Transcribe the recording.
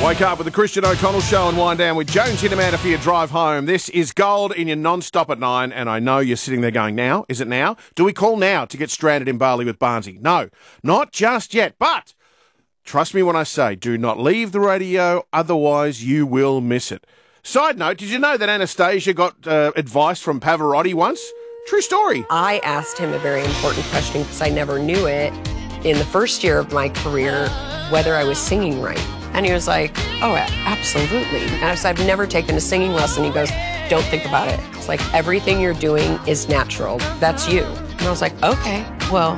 Wake up with the Christian O'Connell Show and wind down with Jonesy and Amanda for your drive home. This is Gold in your non-stop at 9, and I know you're sitting there going, now? Is it now? Do we call now to get stranded in Bali with Barnesy? No, not just yet, but trust me when I say, do not leave the radio, otherwise you will miss it. Side note, did you know that Anastasia got advice from Pavarotti once? True story. I asked him a very important question because I never knew it in the first year of my career, whether I was singing right. And he was like, oh, absolutely. And I said, I've never taken a singing lesson. He goes, don't think about it. It's like everything you're doing is natural. That's you. And I was like, okay, well,